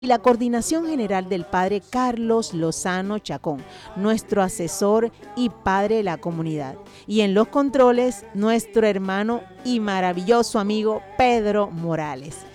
y la coordinación general del padre Carlos Lozano Chacón, nuestro asesor y padre de la comunidad. Y en los controles, nuestro hermano y maravilloso amigo Pedro Morales.